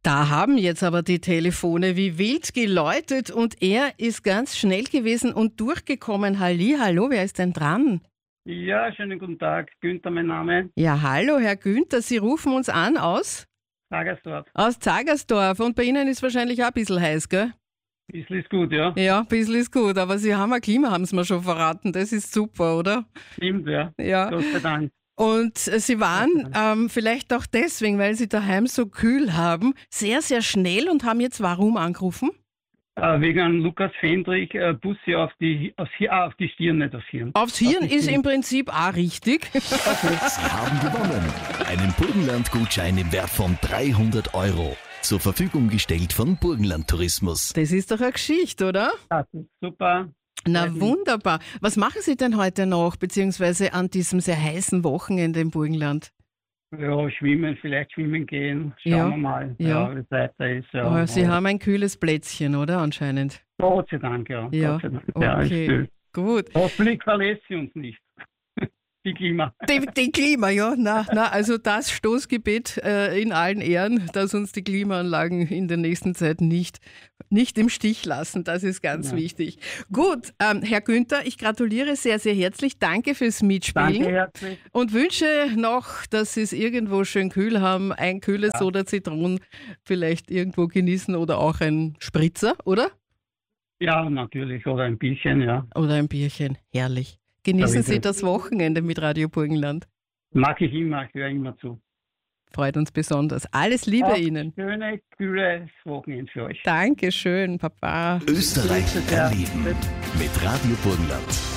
Da haben jetzt aber die Telefone wie wild geläutet und er ist ganz schnell gewesen und durchgekommen. Hallo, wer ist denn dran? Ja, schönen guten Tag. Günther, mein Name. Ja, hallo, Herr Günther, Sie rufen uns an aus Tagersdorf. Zagersdorf und bei Ihnen ist wahrscheinlich auch ein bisschen heiß, gell? Bisschen ist gut, ja? Ja, ein bisschen ist gut, aber Sie haben ein Klima, haben Sie mir schon verraten. Das ist super, oder? Stimmt, ja. Ja. Gott sei Dank. Und Sie waren vielleicht auch deswegen, weil Sie daheim so kühl haben, sehr, sehr schnell und haben jetzt warum angerufen? Wegen an Lukas Fendrich, Busse auf die Stirn, nicht aufs Hirn. Aufs Hirn ist im Prinzip auch richtig. Sie haben gewonnen. Einen Burgenland-Gutschein im Wert von 300 €. Zur Verfügung gestellt von Burgenland Tourismus. Das ist doch eine Geschichte, oder? Das ist super. Na wunderbar. Was machen Sie denn heute noch, beziehungsweise an diesem sehr heißen Wochenende im Burgenland? Ja, vielleicht schwimmen gehen. Schauen Ja. wir mal, Ja. wie es weiter ist. Ja. Oh, Sie haben ein kühles Plätzchen, oder? Anscheinend. Gott sei Dank, ja. Ja, Gott sei Dank. Ja, ist okay. schön. Gut. Hoffentlich verlässt sie uns nicht. Die Klima. Die Klima, ja. Also das Stoßgebet in allen Ehren, dass uns die Klimaanlagen in der nächsten Zeit nicht im Stich lassen. Das ist ganz wichtig. Gut, Herr Günther, ich gratuliere sehr, sehr herzlich. Danke fürs Mitspielen. Danke herzlich. Und wünsche noch, dass Sie es irgendwo schön kühl haben. Ein kühles Soda Zitronen vielleicht irgendwo genießen oder auch ein Spritzer, oder? Ja, natürlich. Oder ein bisschen, ja. Oder ein Bierchen. Herrlich. Genießen Sie das Wochenende mit Radio Burgenland. Mag ich immer, ich höre immer zu. Freut uns besonders. Alles Liebe Auch Ihnen. Schöne, kühles Wochenende für euch. Dankeschön, Papa. Österreich erleben mit Radio Burgenland.